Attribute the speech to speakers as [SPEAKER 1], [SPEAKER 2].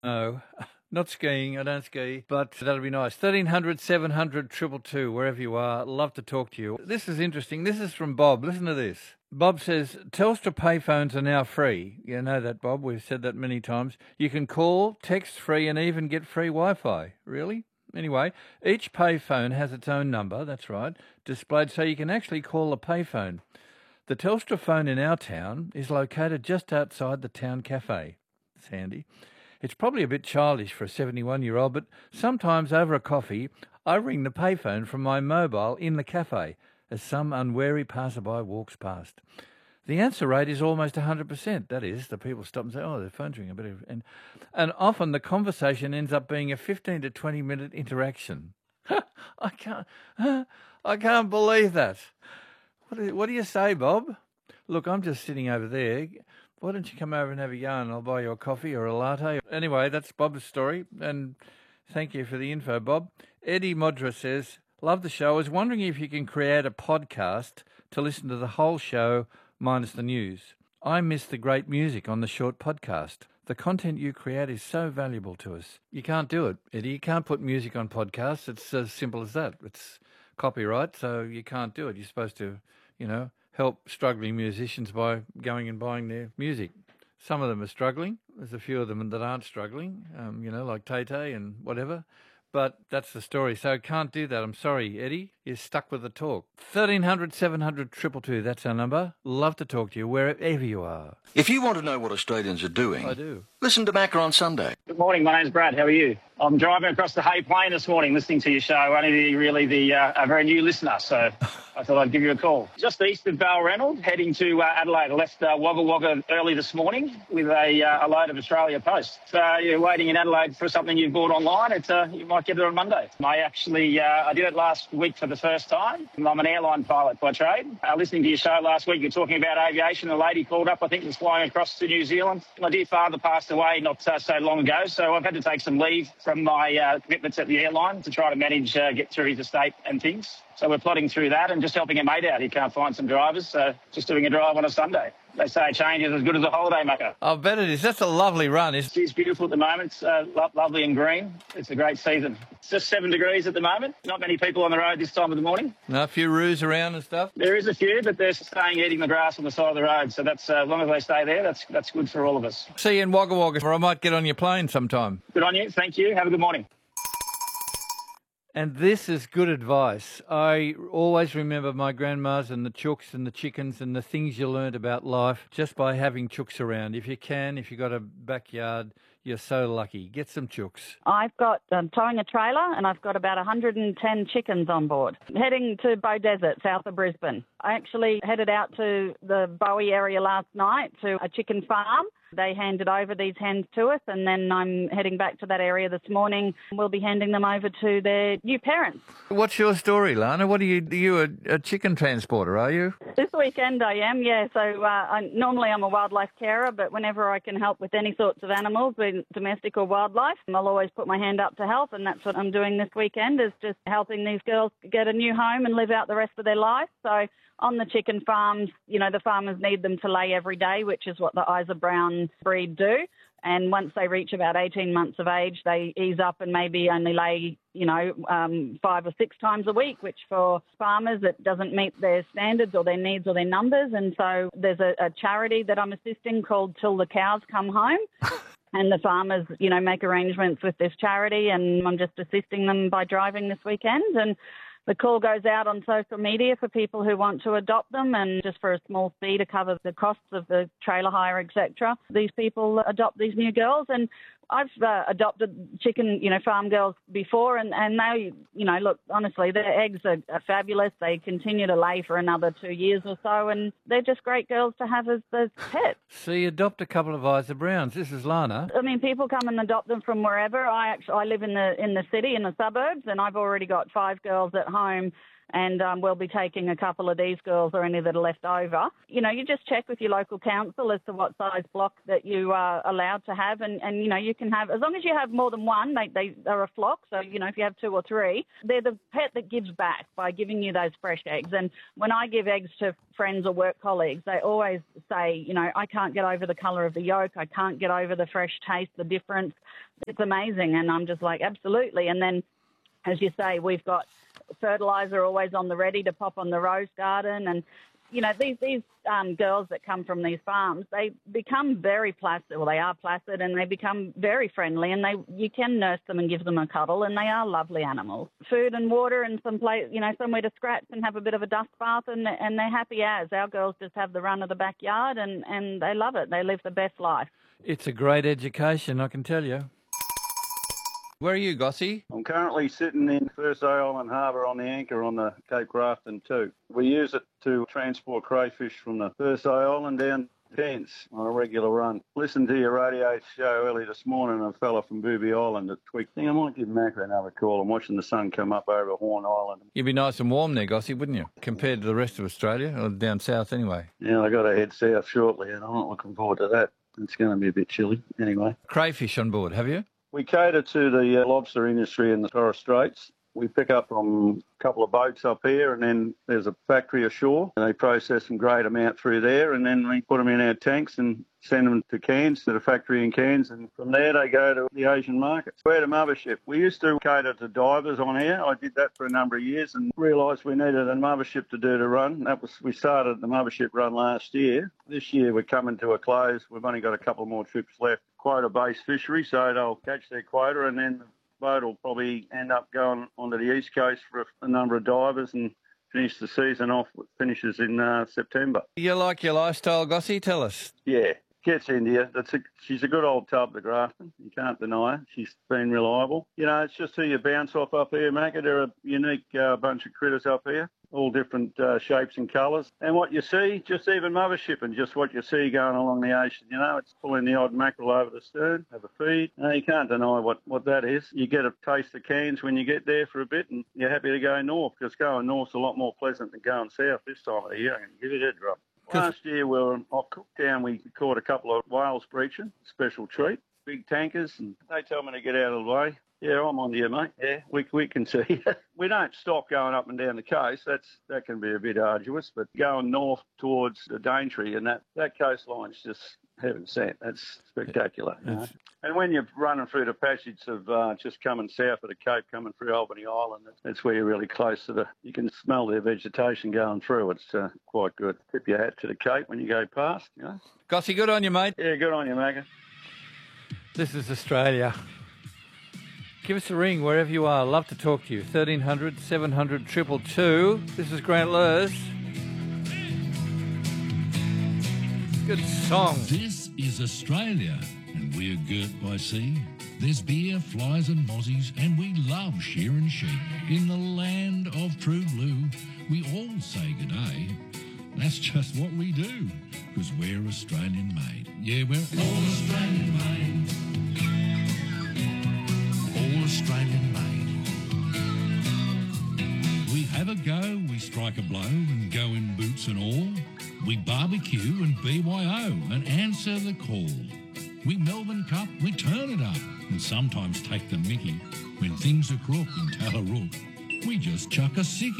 [SPEAKER 1] No, not skiing. I don't ski, but that'll be nice. 1300 700 222, wherever you are. Love to talk to you. This is interesting. This is from Bob. Listen to this. Bob says, Telstra payphones are now free. You know that, Bob. We've said that many times. You can call, text free, and even get free Wi-Fi. Really? Anyway, each payphone has its own number, that's right, displayed so you can actually call a payphone. The Telstra phone in our town is located just outside the town cafe. It's handy. It's probably a bit childish for a 71-year-old, but sometimes over a coffee, I ring the payphone from my mobile in the cafe as some unwary passerby walks past. The answer rate is almost 100%. That is, the people stop and say, oh, their phone's ringing. And often the conversation ends up being a 15 to 20-minute interaction. I can't believe that. What do you say, Bob? Look, I'm just sitting over there. Why don't you come over and have a yarn? I'll buy you a coffee or a latte. Anyway, that's Bob's story, and thank you for the info, Bob. Eddie Modra says, love the show. I was wondering if you can create a podcast to listen to the whole show minus the news. I miss the great music on the short podcast. The content you create is so valuable to us. You can't do it, Eddie. You can't put music on podcasts. It's as simple as that. It's copyright, so you can't do it. You're supposed to, help struggling musicians by going and buying their music. Some of them are struggling. There's a few of them that aren't struggling, like Tay-Tay and whatever. But that's the story. So can't do that. I'm sorry, Eddie. You're stuck with the talk. 1300 700 222. That's our number. Love to talk to you wherever you are.
[SPEAKER 2] If you want to know what Australians are doing,
[SPEAKER 1] I do.
[SPEAKER 2] Listen to Macca on Sunday.
[SPEAKER 3] Good morning. My name's Brad. How are you? I'm driving across the Hay Plain this morning listening to your show. Only a very new listener, so I thought I'd give you a call. Just east of Balranald, heading to Adelaide. I left Wagga Wagga early this morning with a load of Australia Post. So you're waiting in Adelaide for something you bought online. You might get it on Monday. I did it last week for the first time. I'm an airline pilot by trade. Listening to your show last week, you're talking about aviation. A lady called up, I think was flying across to New Zealand. My dear father passed away not so long ago, so I've had to take some leave from my commitments at the airline to try to manage, get through his estate and things. So we're plodding through that and just helping a mate out. He can't find some drivers, so just doing a drive on a Sunday. They say a change is as good as a holiday, Macca.
[SPEAKER 1] I bet it is. That's a lovely run.
[SPEAKER 3] It's beautiful at the moment. It's lovely and green. It's a great season. It's just 7 degrees at the moment. Not many people on the road this time of the morning.
[SPEAKER 1] No, a few roos around and stuff?
[SPEAKER 3] There is a few, but they're staying eating the grass on the side of the road. So that's as long as they stay there, that's good for all of us.
[SPEAKER 1] See you in Wagga Wagga, or I might get on your plane sometime.
[SPEAKER 3] Good on you. Thank you. Have a good morning.
[SPEAKER 1] And this is good advice. I always remember my grandmas and the chooks and the chickens and the things you learned about life just by having chooks around. If you've got a backyard, you're so lucky. Get some chooks.
[SPEAKER 4] I've got towing a trailer and I've got about 110 chickens on board. Heading to Bow Desert, south of Brisbane. I actually headed out to the Bowie area last night to a chicken farm. They handed over these hens to us, and then I'm heading back to that area this morning. We'll be handing them over to their new parents.
[SPEAKER 1] What's your story, Lana? Are you a chicken transporter, are you?
[SPEAKER 4] This weekend I am, yeah. So normally I'm a wildlife carer, but whenever I can help with any sorts of animals, be domestic or wildlife, I'll always put my hand up to help, and that's what I'm doing this weekend, is just helping these girls get a new home and live out the rest of their life. So on the chicken farms, the farmers need them to lay every day, which is what the Isa Brown breed do. And once they reach about 18 months of age, they ease up and maybe only lay, 5 or 6 times a week, which for farmers, it doesn't meet their standards or their needs or their numbers. And so there's a charity that I'm assisting called Till the Cows Come Home. And the farmers, make arrangements with this charity, and I'm just assisting them by driving this weekend. And the call goes out on social media for people who want to adopt them, and just for a small fee to cover the costs of the trailer hire, etc. These people adopt these new girls, and I've adopted chicken, farm girls before, and they, look, honestly, their eggs are fabulous. They continue to lay for another 2 years or so, and they're just great girls to have as pets.
[SPEAKER 1] So you adopt a couple of Isa Browns. This is Lana.
[SPEAKER 4] I mean, people come and adopt them from wherever. I live in the city, in the suburbs, and I've already got 5 girls at home. And we'll be taking a couple of these girls or any that are left over. You just check with your local council as to what size block that you are allowed to have. And you can have, as long as you have more than one, they are a flock. So, if you have 2 or 3, they're the pet that gives back by giving you those fresh eggs. And when I give eggs to friends or work colleagues, they always say, I can't get over the colour of the yolk. I can't get over the fresh taste, the difference. It's amazing. And I'm just like, absolutely. And then, as you say, we've got fertiliser always on the ready to pop on the rose garden. And, these girls that come from these farms, they become very placid. Well, they are placid, and they become very friendly, and you can nurse them and give them a cuddle, and they are lovely animals. Food and water and somewhere to scratch and have a bit of a dust bath, and they're happy as. Our girls just have the run of the backyard, and they love it. They live the best life.
[SPEAKER 1] It's a great education, I can tell you. Where are you, Gossie?
[SPEAKER 5] I'm currently sitting in Thursday Island Harbour on the anchor on the Cape Grafton 2. We use it to transport crayfish from the Thursday Island down Cairns on a regular run. Listened to your radio show early this morning, a fella from Booby Island at Twig. I think I might give Macca another call. I'm watching the sun come up over Horn Island.
[SPEAKER 1] You'd be nice and warm there, Gossie, wouldn't you? Compared to the rest of Australia, or down south anyway.
[SPEAKER 5] Yeah, I got to head south shortly, and I'm not looking forward to that. It's going to be a bit chilly anyway.
[SPEAKER 1] Crayfish on board, have you?
[SPEAKER 5] We cater to the lobster industry in the Torres Straits. We pick up from a couple of boats up here, and then there's a factory ashore, and they process some great amount through there, and then we put them in our tanks and send them to Cairns, to the factory in Cairns, and from there they go to the Asian markets. We're at a mothership. We used to cater to divers on here. I did that for a number of years and realised we needed a mothership to do the run. We started the mothership run last year. This year we're coming to a close. We've only got a couple more trips left. Quota-based fishery, so they'll catch their quota, and then the boat will probably end up going onto the east coast for a number of divers and finish the season off. It finishes in September.
[SPEAKER 1] You like your lifestyle, Gossie? Tell us.
[SPEAKER 5] Yeah. Gets India. She's a good old tub, the Grafton. You can't deny her. She's been reliable. It's just who you bounce off up here, Macca. They're a unique bunch of critters up here, all different shapes and colours. And what you see, just even mothership and just what you see going along the ocean, it's pulling the odd mackerel over the stern, have a feed. You can't deny what that is. You get a taste of Cairns when you get there for a bit, and you're happy to go north, because going north's a lot more pleasant than going south this time of the year. I can give you that drop. Last year we were off Cooktown. We caught a couple of whales breaching, special treat, big tankers, and they tell me to get out of the way. Yeah, I'm on to you, mate. Yeah, we can see. We don't stop going up and down the coast. That can be a bit arduous, but going north towards the Daintree, and that coastline's just heaven sent. That's spectacular. And when you're running through the passage of just coming south of the Cape, coming through Albany Island, that's where you're really close to you can smell their vegetation going through. It's quite good. Tip your hat to the Cape when you go past,
[SPEAKER 1] Gossie, good on you, mate.
[SPEAKER 5] Yeah, good on you, Macca.
[SPEAKER 1] This is Australia. Give us a ring wherever you are. Love to talk to you. 1300 700 222. This is Grant Lurs. Good song.
[SPEAKER 6] This is Australia, and we're girt by sea. There's beer, flies and mozzies, and we love shearing sheep. In the land of true blue, we all say g'day. That's just what we do, because we're Australian made. Yeah, we're all Australian made. All Australian made. We have a go, we strike a blow, and go in boots and all. We barbecue and BYO and answer the call. We Melbourne Cup, we turn it up, and sometimes take the mickey. When things are crook in Tallarook, we just chuck a sickie.